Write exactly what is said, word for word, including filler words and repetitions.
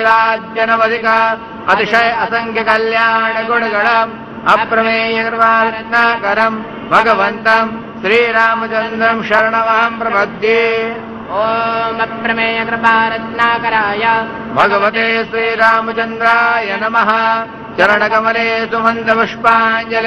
लीलाजनवधिका अतिशय असंख्य कल्याण गुणगणम अप्रमेय कृपारत्नाकरम भगवंतम श्रीरामचंद्रम शरणमहं प्रपद्ये। ओम अप्रमेय कृपारत्नाकराय भगवते श्रीरामचंद्राय नमः। चरणकमले सुमंत पुष्पांजलि।